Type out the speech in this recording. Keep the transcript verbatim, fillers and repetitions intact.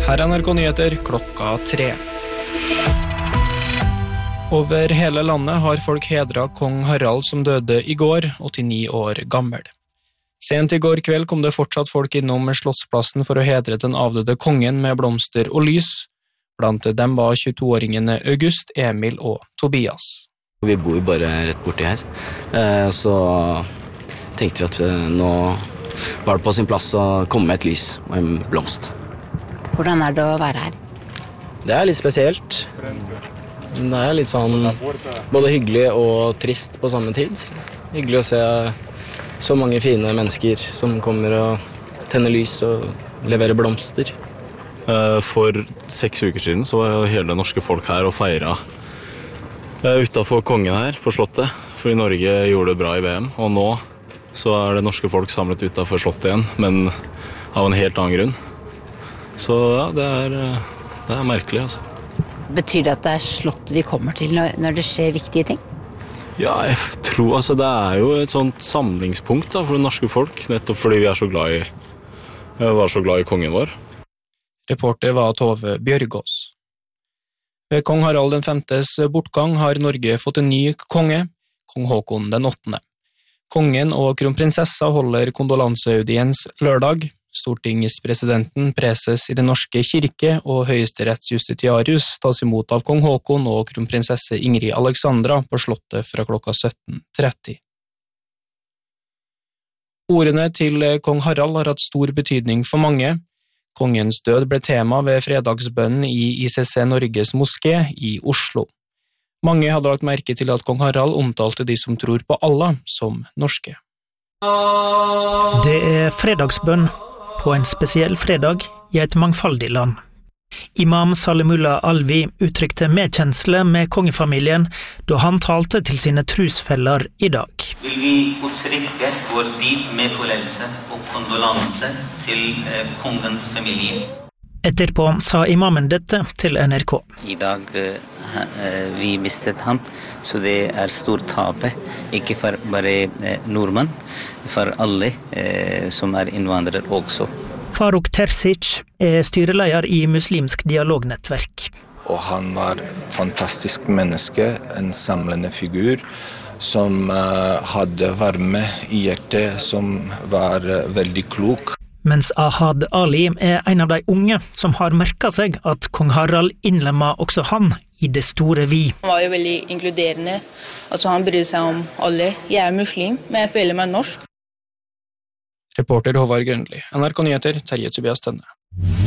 Her er N R K Nyheter klokka tre. Over hele landet har folk hedret kong Harald som døde i går, åttini år gammel. Sent i går kveld kom det fortsatt folk innom Slottsplassen for å hedre den avdøde kongen med blomster og lys. Blant dem var tjueto-åringene August, Emil og Tobias. Vi bor bare rett borti her, så tenkte vi at nå var det på sin plass å komme med et lys og en blomst. Hvordan er det å være her? Det er litt spesielt. Det er litt sånn både hyggelig og trist på samme tid. Hyggelig å se så mange fine mennesker som kommer og tenner lys og leverer blomster. For seks uker siden så var hele det norske folk her og feiret utenfor kongen her på slottet, fordi Norge gjorde det bra i V M, og nå så er det norske folk samlet utenfor slottet igjen, men av en helt annen grunn. Så ja, det er, det er merkelig, altså. Betyr det at det er slottet vi kommer til når, når det skjer viktige ting? Ja, jeg tror, altså det er jo et sånt samlingspunkt da, for det norske folk, nettopp fordi vi er så glad i, var så glad i kongen vår. Reporter var Tove Bjørgås. Ved kong Harald den femtes bortgang har Norge fått en ny konge, kong Håkon den åttende. Kongen og kronprinsessa holder kondolanseaudiens lørdag. Stortingspresidenten, preses i den norske kirke og høyesterettsjustitiarius tas imot av kong Håkon og kronprinsesse Ingrid Alexandra på slottet fra klokka sytten tretti. Ordene til kong Harald har hatt stor betydning for mange. Kongens død ble tema ved fredagsbønnen i I C C Norges moské i Oslo. Mange hadde lagt merke til at kong Harald omtalte de som tror på Allah som norske. Det er fredagsbønn på en spesiell fredag i et mangfoldig land. Imam Salimullah Alvi uttrykte medkjensle med kongefamilien da han talte til sine trosfeller i dag. Vil vi uttrykke vår dyp medfølelse og kondolanse til eh, kongens familie. Etterpå sa imamen dette til N R K. I dag eh, vi mistet ham, så det er stor tape, ikke for bare eh, nordmenn, for alle eh, som er innvandrere også. Faruk Terzic er styreleder i Muslimsk dialognettverk. Og han var fantastisk menneske, en samlende figur, som uh, hadde varme i hjertet, som var uh, veldig klok. Mens Ahad Ali er en av de unge som har merket seg at kong Harald innlemmer også han i det store vi. Han var jo veldig inkluderende, altså han brydde seg om alle. Jeg er muslim, men jeg føler meg norsk. Reporter Håvard Grønli, N R K Nyheter, Terje Tobias Tønne.